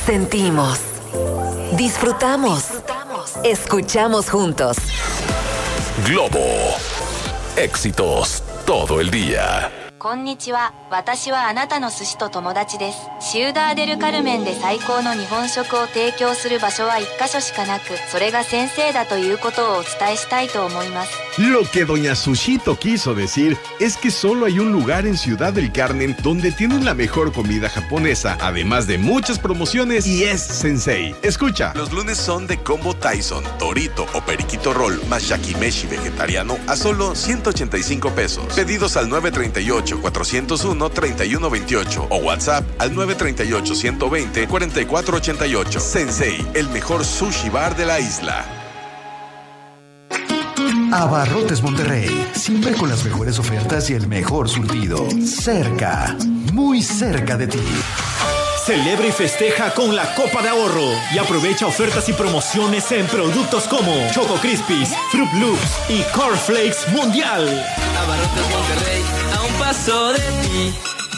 Sentimos, disfrutamos, escuchamos juntos. Globo. Éxitos todo el día. こんにちは。私はあなたの寿司と友達です。シューダーデルカルメンで最高の日本食を提供する場所は1カ所しかなく、それが先生だということをお伝えしたいと思います。 Lo que doña Sushito quiso decir es que solo hay un lugar en Ciudad del Carmen donde tienen la mejor comida japonesa, además de muchas promociones, y es Sensei. Escucha. Los lunes son de combo Tyson, Dorito o Periquito Roll más Yakimeshi vegetariano a solo 185 pesos. Pedidos al 938-401-3128 o WhatsApp al 938-120-4488. Sensei, el mejor sushi bar de la isla. Abarrotes Monterrey, siempre con las mejores ofertas y el mejor surtido. Cerca, muy cerca de ti. Celebra y festeja con la Copa de Ahorro y aprovecha ofertas y promociones en productos como Choco Crispies, Fruit Loops y Corn Flakes Mundial. Abarrotes Monterrey, a un paso de ti.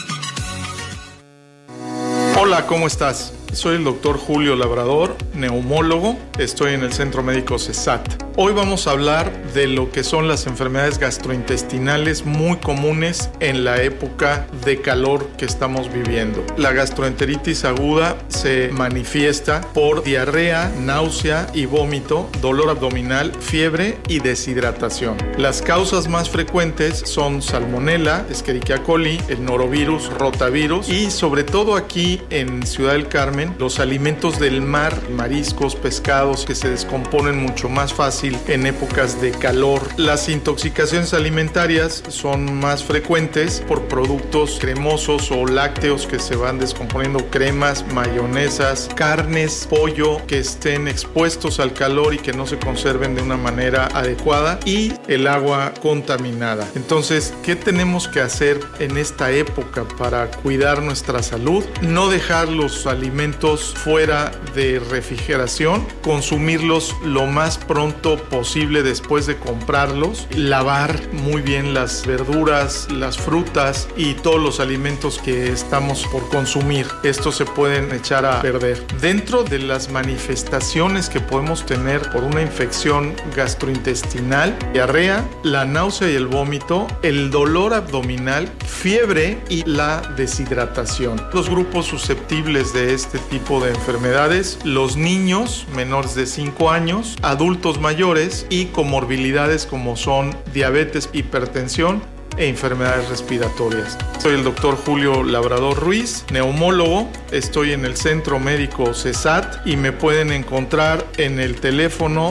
Hola, ¿cómo estás? Soy el doctor Julio Labrador, neumólogo. Estoy en el Centro Médico CESAT. Hoy vamos a hablar de lo que son las enfermedades gastrointestinales muy comunes en la época de calor que estamos viviendo. La gastroenteritis aguda se manifiesta por diarrea, náusea y vómito, dolor abdominal, fiebre y deshidratación. Las causas más frecuentes son Salmonella, Escherichia coli, el norovirus, rotavirus y sobre todo aquí en Ciudad del Carmen, los alimentos del mar, mariscos, pescados que se descomponen mucho más fácil en épocas de calor. Las intoxicaciones alimentarias son más frecuentes por productos cremosos o lácteos que se van descomponiendo, cremas, mayonesas, carnes, pollo que estén expuestos al calor y que no se conserven de una manera adecuada, y el agua contaminada. Entonces, ¿qué tenemos que hacer en esta época para cuidar nuestra salud? No dejar los alimentos fuera de refrigeración, consumirlos lo más pronto posible después de comprarlos, lavar muy bien las verduras, las frutas y todos los alimentos que estamos por consumir. Estos se pueden echar a perder. Dentro de las manifestaciones que podemos tener por una infección gastrointestinal, diarrea, la náusea y el vómito, el dolor abdominal, fiebre y la deshidratación. Los grupos susceptibles de este tipo de enfermedades: los niños menores de 5 años, adultos mayores y comorbilidades como son diabetes, hipertensión e enfermedades respiratorias. Soy el doctor Julio Labrador Ruiz, neumólogo. Estoy en el Centro Médico CESAT y me pueden encontrar en el teléfono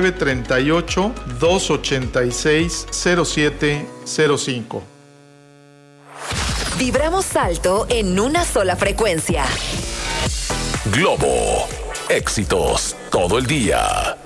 938-286-0705. Vibramos alto en una sola frecuencia. Globo. Éxitos todo el día.